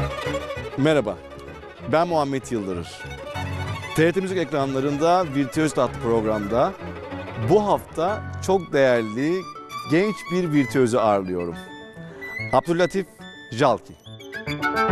Merhaba, ben Muhammed Yıldırır. TRT Müzik ekranlarında Virtüöz adlı programda bu hafta çok değerli genç bir virtüözü ağırlıyorum. Abdüllatif Jalki.